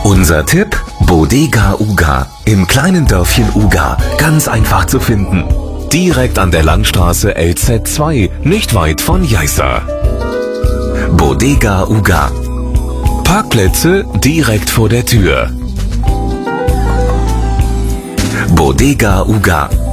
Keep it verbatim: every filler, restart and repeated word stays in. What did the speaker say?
Unser Tipp: Bodega Uga im kleinen Dörfchen Uga. Ganz einfach zu finden. Direkt an der Landstraße L Z zwei, nicht weit von Jeißa. Bodega Uga. Parkplätze direkt vor der Tür. Bodega Uga.